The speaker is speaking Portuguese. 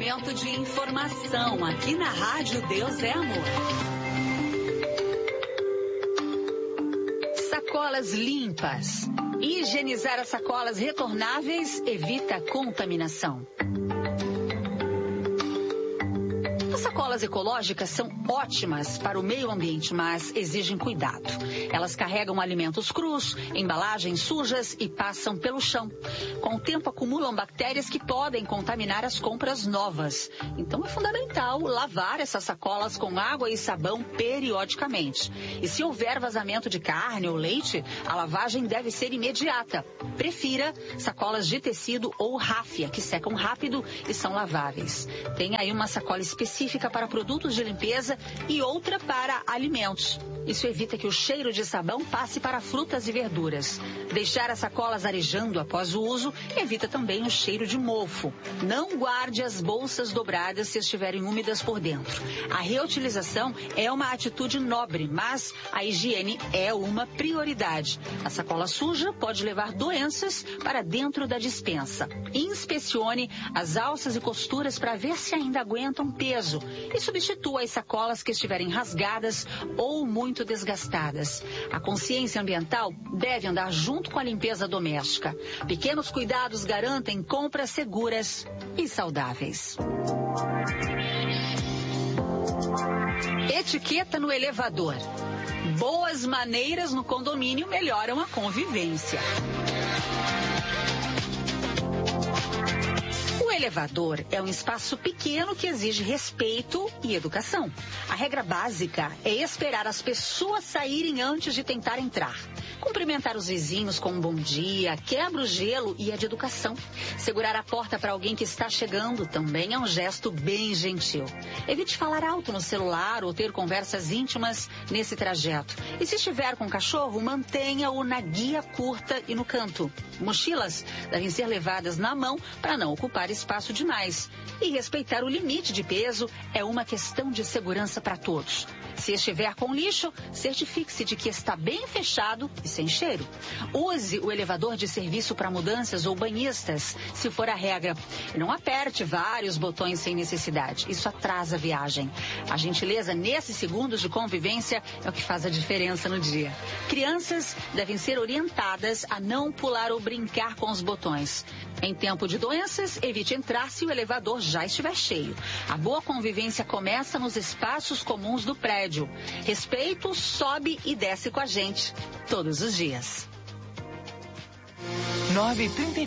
Momento de informação aqui na Rádio Deus é Amor. Sacolas limpas. Higienizar as sacolas retornáveis evita a contaminação. As sacolas ecológicas são ótimas para o meio ambiente, mas exigem cuidado. Elas carregam alimentos crus, embalagens sujas e passam pelo chão. Com o tempo, acumulam bactérias que podem contaminar as compras novas. Então, é fundamental lavar essas sacolas com água e sabão periodicamente. E se houver vazamento de carne ou leite, a lavagem deve ser imediata. Prefira sacolas de tecido ou ráfia, que secam rápido e são laváveis. Tem aí uma sacola específica para produtos de limpeza e outra para alimentos. Isso evita que o cheiro de sabão passe para frutas e verduras. Deixar as sacolas arejando após o uso evita também o cheiro de mofo. Não guarde as bolsas dobradas se estiverem úmidas por dentro. A reutilização é uma atitude nobre, mas a higiene é uma prioridade. A sacola suja pode levar doenças para dentro da despensa. Inspecione as alças e costuras para ver se ainda aguentam peso e substitua as sacolas que estiverem rasgadas ou muito desgastadas. A consciência ambiental deve andar junto com a limpeza doméstica. Pequenos cuidados garantem compras seguras e saudáveis. Etiqueta no elevador. Boas maneiras no condomínio melhoram a convivência. O elevador é um espaço pequeno que exige respeito e educação. A regra básica é esperar as pessoas saírem antes de tentar entrar. Cumprimentar os vizinhos com um bom dia, quebra o gelo e é de educação. Segurar a porta para alguém que está chegando também é um gesto bem gentil. Evite falar alto no celular ou ter conversas íntimas nesse trajeto. E se estiver com o cachorro, mantenha-o na guia curta e no canto. Mochilas devem ser levadas na mão para não ocupar espaço demais. E respeitar o limite de peso é uma questão de segurança para todos. Se estiver com lixo, certifique-se de que está bem fechado e sem cheiro. Use o elevador de serviço para mudanças ou banhistas, se for a regra. E não aperte vários botões sem necessidade. Isso atrasa a viagem. A gentileza nesses segundos de convivência é o que faz a diferença no dia. Crianças devem ser orientadas a não pular ou brincar com os botões. Em tempo de doenças, evite entrar se o elevador já estiver cheio. A boa convivência começa nos espaços comuns do prédio. Respeito, sobe e desce com a gente todos os dias. 9h30.